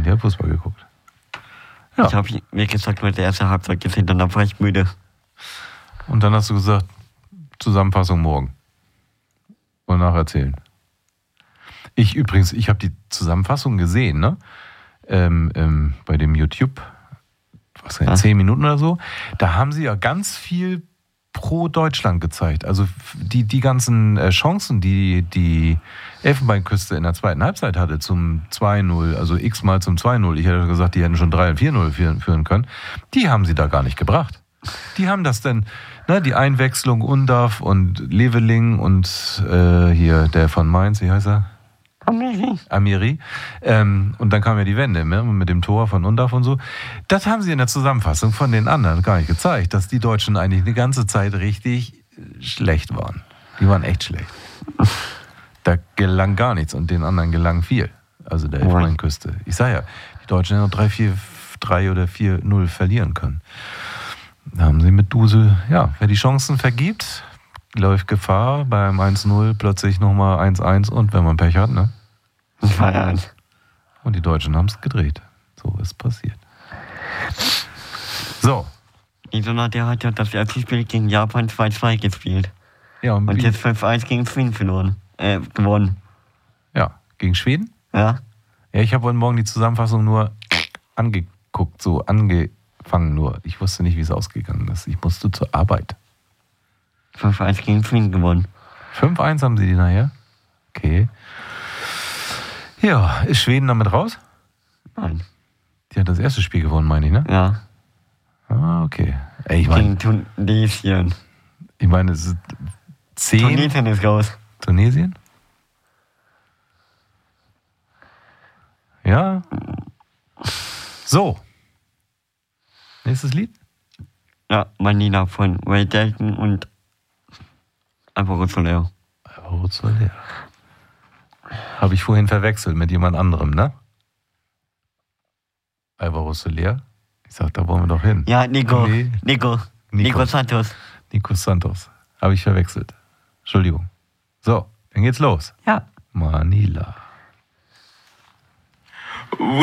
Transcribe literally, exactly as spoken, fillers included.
und die hat Fußball geguckt. Ja. Ich habe, wie gesagt, nur die erste Halbzeit gesehen, dann war ich müde. Und dann hast du gesagt, Zusammenfassung morgen. Und nacherzählen. Ich übrigens, ich habe die Zusammenfassung gesehen, ne? Ähm, ähm, bei dem YouTube, was in zehn Minuten oder so. Da haben sie ja ganz viel pro Deutschland gezeigt. Also die, die ganzen äh, Chancen, die die Elfenbeinküste in der zweiten Halbzeit hatte zum zwei null, also x-mal zum zwei null, ich hätte gesagt, die hätten schon drei und vier null führen können, die haben sie da gar nicht gebracht. Die haben das denn, ne, die Einwechslung Undav und Leveling und äh, hier der von Mainz, wie heißt er? Amiri. Amiri. Ähm, und dann kam ja die Wende ne, mit dem Tor von Undav und so. Das haben sie in der Zusammenfassung von den anderen gar nicht gezeigt, dass die Deutschen eigentlich eine ganze Zeit richtig schlecht waren. Die waren echt schlecht. Da gelang gar nichts und den anderen gelang viel. Also der Elfenbeinküste. Ich sag ja, die Deutschen hätten noch drei, vier, drei oder vier null verlieren können. Da haben sie mit Dusel, ja, wer die Chancen vergibt, läuft Gefahr beim eins null plötzlich nochmal eins eins und wenn man Pech hat, ne? Feierabend. Und die Deutschen haben es gedreht. So ist passiert. So. Isona, der hat ja das erste Spiel gegen Japan zwei zwei gespielt. Ja, und und wie? jetzt fünf eins gegen Schweden verloren. Äh, gewonnen. Ja, gegen Schweden? Ja. Ja, ich habe heute Morgen die Zusammenfassung nur angeguckt, so angefangen nur. Ich wusste nicht, wie es ausgegangen ist. Ich musste zur Arbeit. fünf eins gegen Schweden gewonnen. fünf eins haben sie die nachher? Okay. Ja, ist Schweden damit raus? Nein. Die hat das erste Spiel gewonnen, meine ich, ne? Ja. Ah, okay. Ey, ich meine, gegen Tunesien. Ich meine, es ist zehn. Tunesien ist raus. Tunesien? Ja. So. Nächstes Lied? Ja, Manila von Ray Dalton und Alvaro Soler. Alvaro Soler. Habe ich vorhin verwechselt mit jemand anderem, ne? Alvaro Soler? Ich sag, da wollen wir doch hin. Ja, Nico. Nee. Nico. Nico. Nico Santos. Nico Santos. Habe ich verwechselt. Entschuldigung. So, dann geht's los. Ja. Manila.